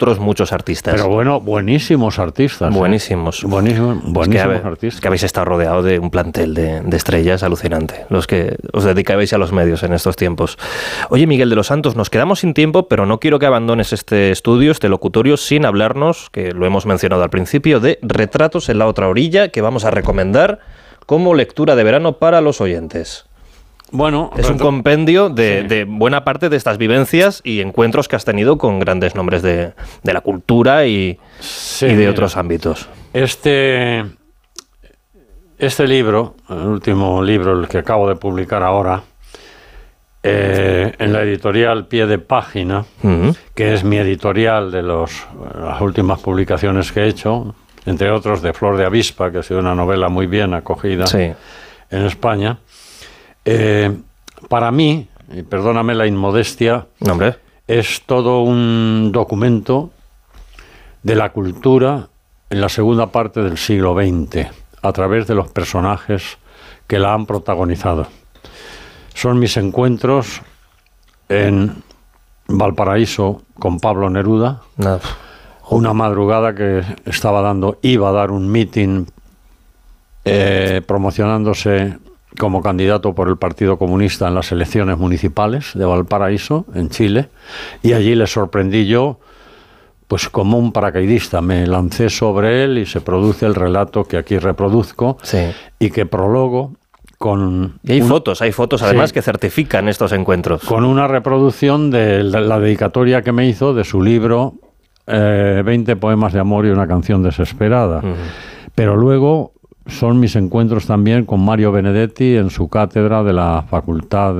otros muchos artistas. Pero bueno, buenísimos artistas. Buenísimos. Buenísimos artistas. Es que habéis estado rodeado de un plantel de estrellas alucinante, los que os dedicabais a los medios en estos tiempos. Oye, Miguel de los Santos, nos quedamos sin tiempo, pero no quiero que abandones este estudio, este locutorio, sin hablarnos, que lo hemos mencionado al principio, de Retratos en la otra orilla, que vamos a recomendar como lectura de verano para los oyentes. Bueno, es un compendio de buena parte de estas vivencias y encuentros que has tenido con grandes nombres de la cultura y de otros ámbitos. Este libro, el último libro, el que acabo de publicar ahora, en la editorial Pie de Página, que es mi editorial de las últimas publicaciones que he hecho, entre otros de Flor de Avispa, que ha sido una novela muy bien acogida en España. Para mí, y perdóname la inmodestia, es todo un documento de la cultura en la segunda parte del siglo XX, a través de los personajes que la han protagonizado. Son mis encuentros en Valparaíso con Pablo Neruda, una madrugada que iba a dar un meeting promocionándose como candidato por el Partido Comunista en las elecciones municipales de Valparaíso, en Chile, y allí le sorprendí yo, pues como un paracaidista. Me lancé sobre él y se produce el relato que aquí reproduzco y que prologo con... Y hay fotos además que certifican estos encuentros. Con una reproducción de la dedicatoria que me hizo de su libro 20 poemas de amor y una canción desesperada. Pero luego son mis encuentros también con Mario Benedetti en su cátedra de la Facultad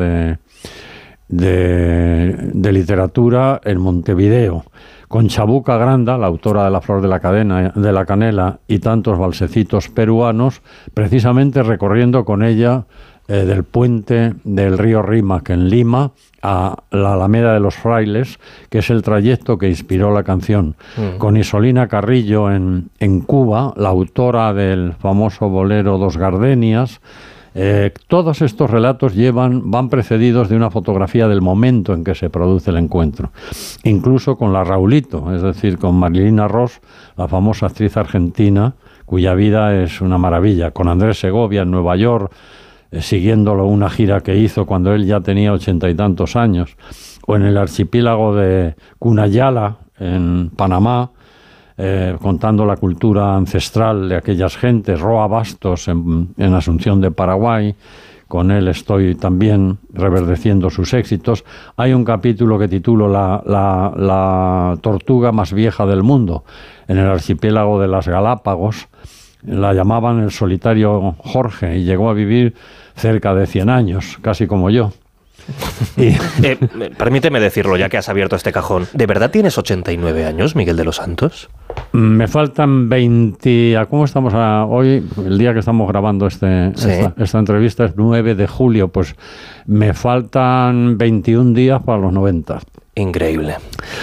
de Literatura en Montevideo, con Chabuca Granda, la autora de La Flor de la Canela y tantos valsecitos peruanos, precisamente recorriendo con ella del puente del río Rímac en Lima a la Alameda de los Frailes, que es el trayecto que inspiró la canción. Con Isolina Carrillo en Cuba, la autora del famoso bolero Dos Gardenias. Todos estos relatos van precedidos de una fotografía del momento en que se produce el encuentro. Incluso con la Raulito, es decir, con Marilina Ross, la famosa actriz argentina, cuya vida es una maravilla. Con Andrés Segovia en Nueva York, siguiéndolo una gira que hizo cuando él ya tenía 80 y tantos años, o en el archipiélago de Cunayala, en Panamá, contando la cultura ancestral de aquellas gentes. Roa Bastos en Asunción de Paraguay, con él estoy también reverdeciendo sus éxitos. Hay un capítulo que titulo la tortuga más vieja del mundo, en el archipiélago de las Galápagos. La llamaban el solitario Jorge y llegó a vivir cerca de 100 años, casi como yo. Permíteme decirlo, ya que has abierto este cajón. ¿De verdad tienes 89 años, Miguel de los Santos? Me faltan 20... ¿Cómo estamos hoy? El día que estamos grabando esta entrevista es 9 de julio. Pues me faltan 21 días para los 90. Increíble.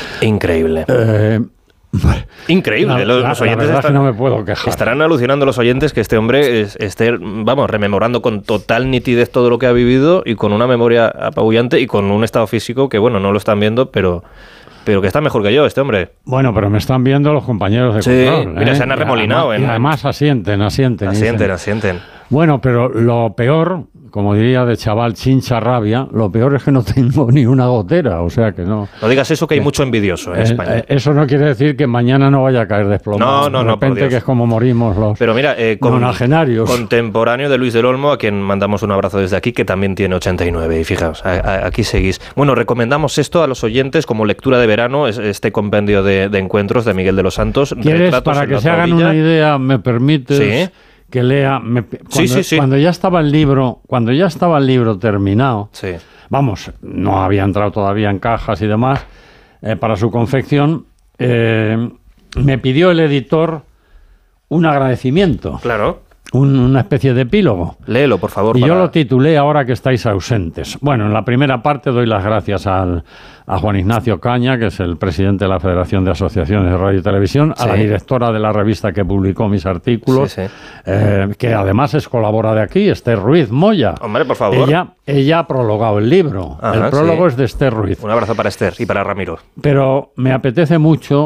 Increíble. Los oyentes es que no me puedo quejar. Estarán alucinando los oyentes que este hombre esté, rememorando con total nitidez todo lo que ha vivido y con una memoria apabullante y con un estado físico que, no lo están viendo, pero que está mejor que yo, este hombre. Bueno, pero me están viendo los compañeros de control. Mira, se han arremolinado. Y además asienten. Bueno, pero lo peor, como diría de chaval chincha rabia, lo peor es que no tengo ni una gotera, o sea que no... No digas eso, que hay mucho envidioso en España. Eso no quiere decir que mañana no vaya a caer desplomado. No, de repente, que es como morimos los nonagenarios. Contemporáneo de Luis del Olmo, a quien mandamos un abrazo desde aquí, que también tiene 89, y fijaos, aquí seguís. Bueno, recomendamos esto a los oyentes como lectura de verano, este compendio de encuentros de Miguel de los Santos. ¿Quieres, para que se hagan una idea, me permites... Sí. Que lea cuando ya estaba el libro terminado, no había entrado todavía en cajas y demás para su confección, me pidió el editor un agradecimiento, una especie de epílogo. Léelo, por favor. Y yo lo titulé Ahora que estáis ausentes. Bueno, en la primera parte doy las gracias a Juan Ignacio Caña, que es el presidente de la Federación de Asociaciones de Radio y Televisión, a la directora de la revista que publicó mis artículos, que además es colaboradora de aquí, Esther Ruiz Moya. Hombre, por favor. Ella ha prologado el libro. El prólogo es de Esther Ruiz. Un abrazo para Esther y para Ramiro. Pero me apetece mucho